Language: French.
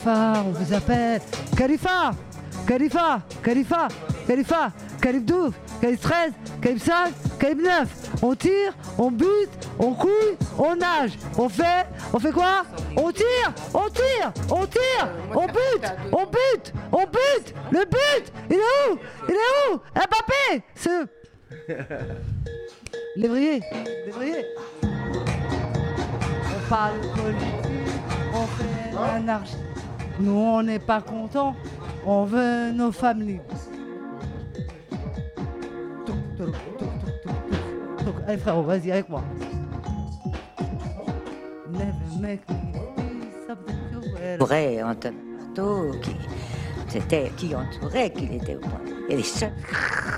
Khalifa, on vous appelle. Khalifa, Khalifa, Khalifa, Khalifa, Calif 12, Calif 13, Calif 5, Calif 9. On tire, on bute, on couille, on nage. On fait quoi? On tire, on tire, on tire, on bute, on bute, on bute. Le but, il est où? Il est où? Mbappé, Lévrier, Lévrier. On parle politique, on fait l'anarchie. Nous, on n'est pas contents, on veut nos femmes libres. Allez frérot, vas-y avec moi. Never make me be something to wear. Entourait Antoine Marteau, qui entourait, qu'il était au point. Et les seuls